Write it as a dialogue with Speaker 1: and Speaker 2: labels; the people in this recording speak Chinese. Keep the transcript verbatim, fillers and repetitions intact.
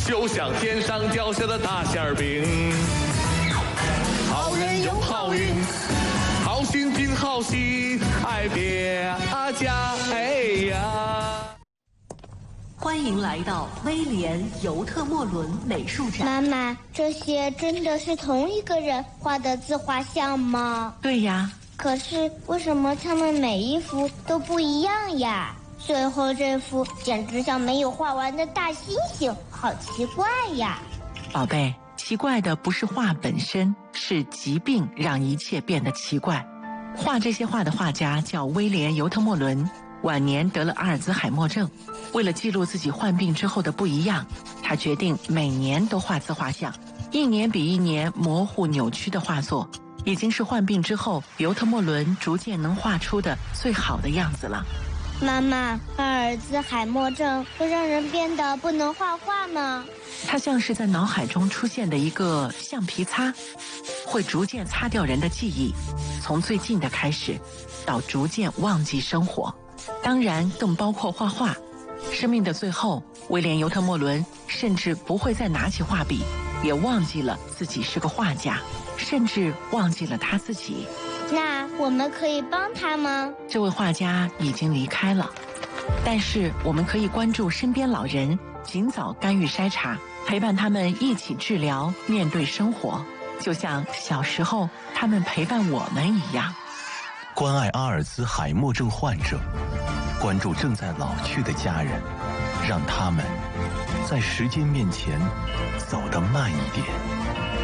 Speaker 1: 就像天上掉下的大馅饼。好人有好运，好心凭好心，爱别家哎呀。
Speaker 2: 欢迎来到威廉·尤特莫伦美术展。
Speaker 3: 妈妈，这些真的是同一个人画的自画像吗？
Speaker 2: 对呀。
Speaker 3: 可是为什么他们每一幅都不一样呀？最后这幅简直像没有画完的大猩猩，好奇怪呀！
Speaker 2: 宝贝，奇怪的不是画本身，是疾病让一切变得奇怪。画这些画的画家叫威廉·尤特莫伦，晚年得了阿尔兹海默症。为了记录自己患病之后的不一样，他决定每年都画自画像，一年比一年模糊扭曲的画作，已经是患病之后尤特莫伦逐渐能画出的最好的样子了。
Speaker 3: 妈妈，阿尔兹海默症会让人变得不能画画吗？
Speaker 2: 它像是在脑海中出现的一个橡皮擦，会逐渐擦掉人的记忆，从最近的开始，到逐渐忘记生活，当然更包括画画。生命的最后，威廉·尤特莫伦甚至不会再拿起画笔，也忘记了自己是个画家，甚至忘记了他自己。
Speaker 3: 那我们可以帮他吗？
Speaker 2: 这位画家已经离开了，但是我们可以关注身边老人，尽早干预筛查，陪伴他们一起治疗，面对生活，就像小时候他们陪伴我们一样。
Speaker 4: 关爱阿尔兹海默症患者，关注正在老去的家人，让他们在时间面前走得慢一点。